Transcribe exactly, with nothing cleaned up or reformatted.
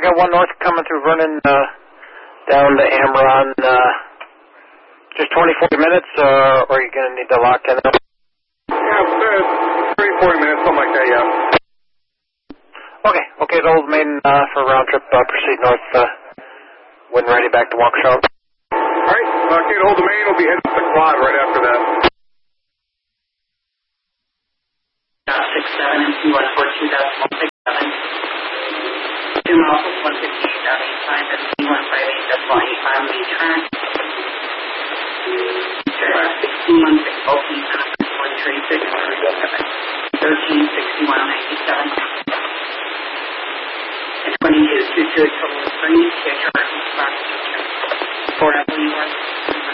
I got one north coming through Vernon uh, down to Amron. Uh, just twenty, forty minutes, uh, or are you going to need to lock in up? Yeah, thirty, forty minutes, something like that, yeah. Okay, okay, the old main uh, for round trip, uh, proceed north, uh, when ready back to Waukesha. Alright, okay, the old main will be heading to the quad right after that. six seven and two one four two one six seven. two miles one fifty-eight point eight five and C one five eight point eight five lead track. sixteen one six Oakley one three six thirteen sixty-one ninety-seven. And twenty-two two two total three, K Charlie